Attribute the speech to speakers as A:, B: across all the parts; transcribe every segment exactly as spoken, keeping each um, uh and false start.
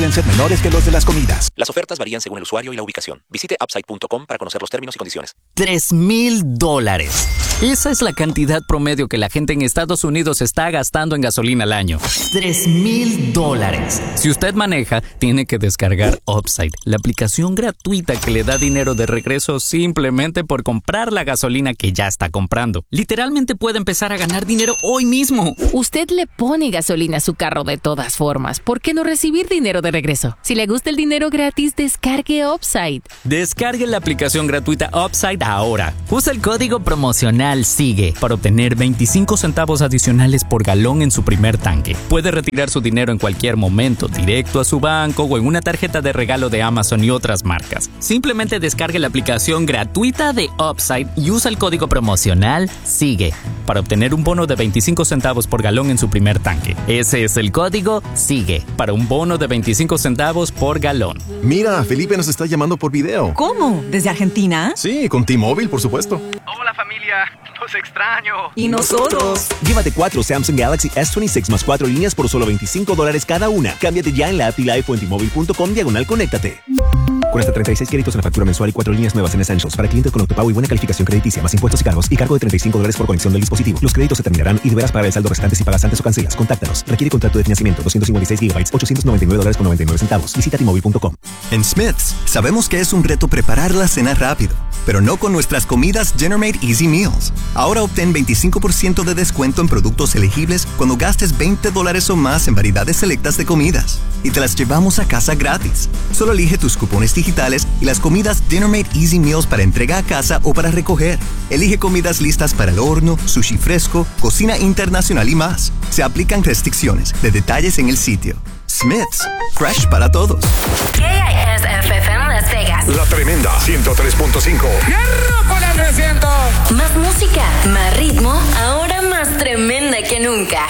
A: pueden ser menores que los de las comidas.
B: Las ofertas varían según el usuario y la ubicación. Visite upside punto com para conocer los términos y condiciones.
C: Tres mil dólares. Esa es la cantidad promedio que la gente en Estados Unidos está gastando en gasolina al año. Tres mil dólares. Si usted maneja, tiene que descargar Upside, la aplicación gratuita que le da dinero de regreso simplemente por comprar la gasolina que ya está comprando. Literalmente puede empezar a ganar dinero hoy mismo.
D: Usted le pone gasolina a su carro de todas formas. ¿Por qué no recibir dinero de regreso? Si le gusta el dinero gratis, descargue Upside.
C: Descargue la aplicación gratuita Upside ahora. Usa el código promocional SIGUE para obtener veinticinco centavos adicionales por galón en su primer tanque. Puede retirar su dinero en cualquier momento, directo a su banco o en una tarjeta de regalo de Amazon y otras marcas. Simplemente descargue la aplicación gratuita de Upside y usa el código promocional SIGUE para obtener un bono de veinticinco centavos por galón en su primer tanque. Ese es el código SIGUE para un bono de veinticinco centavos por galón.
E: Mira, Felipe nos está llamando por video.
F: ¿Cómo? ¿Desde Argentina?
E: Sí, con T-Mobile, por supuesto.
G: Hola familia, los extraño.
F: ¿Y nosotros?
H: Llévate cuatro Samsung Galaxy S veintiséis más cuatro líneas por solo veinticinco dólares cada una. Cámbiate ya en la app y live o en T-Mobile punto com diagonal conéctate. Con hasta treinta y seis créditos en la factura mensual y cuatro líneas nuevas en Essentials para clientes con autopago y buena calificación crediticia, más impuestos y cargos y cargo de treinta y cinco dólares por conexión del dispositivo. Los créditos se terminarán y deberás pagar el saldo restante si pagas antes o cancelas. Contáctanos. Requiere contrato de financiamiento. doscientos cincuenta y seis gigabytes, ochocientos noventa y nueve dólares con noventa y nueve centavos. Visita T Mobile punto com.
I: En Smith's, sabemos que es un reto preparar la cena rápido, pero no con nuestras comidas Dinner Made Easy Meals. Ahora obtén veinticinco por ciento de descuento en productos elegibles cuando gastes veinte dólares o más en variedades selectas de comidas. Y te las llevamos a casa gratis. Solo elige tus cupones digitales y las comidas Dinner Made Easy Meals para entrega a casa o para recoger. Elige comidas listas para el horno, sushi fresco, cocina internacional y más. Se aplican restricciones. De detalles en el sitio. Smith's, fresh para todos.
J: K I S F M Las Vegas.
K: La Tremenda ciento tres punto cinco.
J: ¡Hierro con el trescientos! Más música, más ritmo, ahora más tremenda que nunca.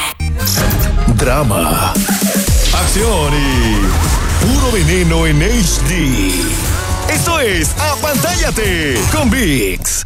K: Drama, acción y puro veneno en H D. Esto es Apantállate con ViX.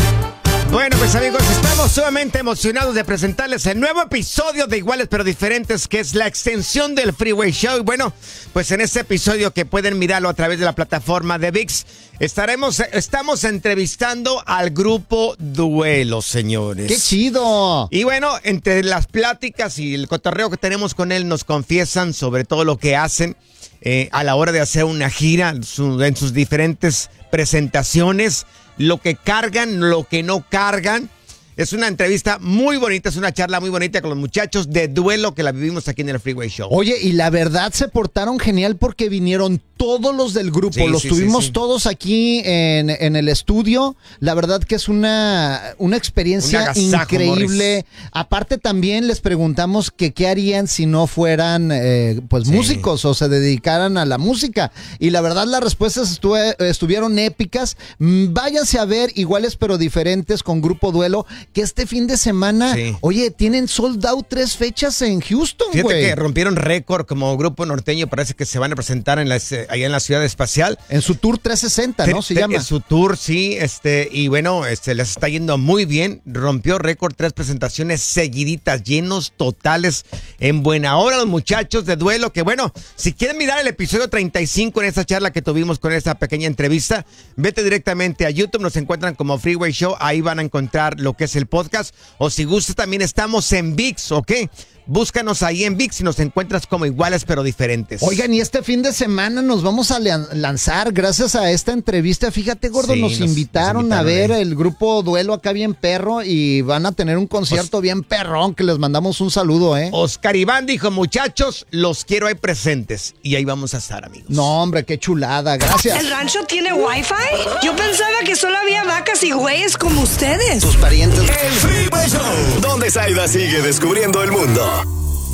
L: Bueno, pues amigos, estamos sumamente emocionados de presentarles el nuevo episodio de Iguales pero Diferentes, que es la extensión del Freeway Show. Y bueno, pues en este episodio que pueden mirarlo a través de la plataforma de ViX, estaremos, estamos entrevistando al grupo Duelo, señores.
M: ¡Qué chido!
L: Y bueno, entre las pláticas y el cotorreo que tenemos con él, nos confiesan sobre todo lo que hacen eh, a la hora de hacer una gira, su, en sus diferentes presentaciones, lo que cargan, lo que no cargan. Es una entrevista muy bonita, es una charla muy bonita con los muchachos de Duelo que la vivimos aquí en el Freeway Show.
M: Oye, y la verdad se portaron genial porque vinieron todos los del grupo, sí, los sí, tuvimos sí, sí. todos aquí en, en el estudio. La verdad que es una, una experiencia un increíble. Morris. Aparte también les preguntamos que qué harían si no fueran eh, pues sí. músicos o se dedicaran a la música. Y la verdad las respuestas estuvo, estuvieron épicas. Váyanse a ver Iguales pero Diferentes con Grupo Duelo, que este fin de semana, sí. oye, tienen sold out tres fechas en Houston, güey.
L: Fíjate que rompieron récord como grupo norteño, parece que se van a presentar en la, allá en la Ciudad Espacial.
M: En su tour trescientos sesenta, ¿no? Se llama.
L: En su tour, sí, este, y bueno, este, les está yendo muy bien. Rompió récord, tres presentaciones seguiditas, llenos totales, en buena hora los muchachos de Duelo, que bueno, si quieren mirar el episodio treinta y cinco en esa charla que tuvimos con esta pequeña entrevista, vete directamente a YouTube, nos encuentran como Freeway Show, ahí van a encontrar lo que es el podcast, o si gusta también estamos en ViX, ¿ok? Búscanos ahí en ViX y nos encuentras como Iguales pero Diferentes.
M: Oigan, y este fin de semana nos vamos a lanzar gracias a esta entrevista. Fíjate, gordo, sí, nos, nos, invitaron nos invitaron a ver ahí el grupo Duelo acá bien perro y van a tener un concierto Os... bien perrón que les mandamos un saludo, ¿eh?
L: Oscar Iván dijo, muchachos, los quiero ahí presentes. Y ahí vamos a estar, amigos.
M: No, hombre, qué chulada, gracias.
F: ¿El rancho tiene wifi? Yo pensaba que solo había vacas y güeyes como ustedes.
K: Tus parientes. El Freeway Show, donde Saida sigue descubriendo el mundo.